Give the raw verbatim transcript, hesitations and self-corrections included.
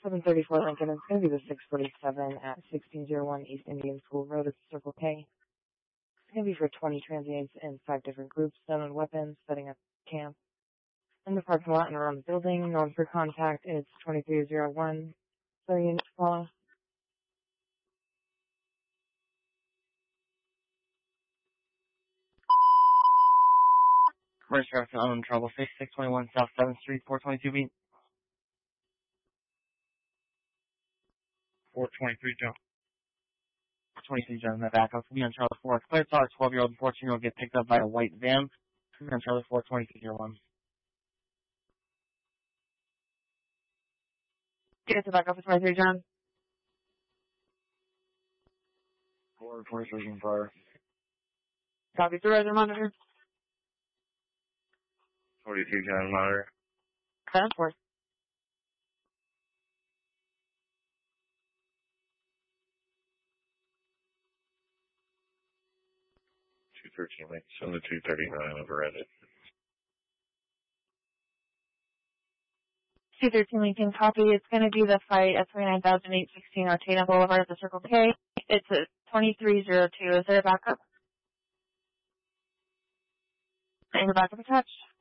seven thirty-four Lincoln. It's going to be the six forty-seven at sixteen oh one East Indian School Road at Circle K. It's going to be for twenty transients in five different groups, done on weapons, setting up camp in the parking lot and around the building. Known for contact, it's twenty-three oh one. So units follow. Commercial traffic on trouble six six twenty-one South seventh Street, four twenty-two beat. four twenty-three jump. twenty-three John in the back. I'll be on Charlie four. Clear car, twelve-year-old and fourteen-year-old get picked up by a white van. Be on Charlie four, twenty-three oh one. Get it to back up to twenty-three, John. four twenty-three in fire. Copy through as a monitor. twenty-two John monitor. ten four. two thirteen, make send the two thirty-nine overread it. two thirteen Lincoln, copy. It's going to be the fight at twenty-nine thousand eight hundred sixteen Artana Boulevard at the Circle K. It's a twenty-three oh two. Is there a backup? And the backup attached?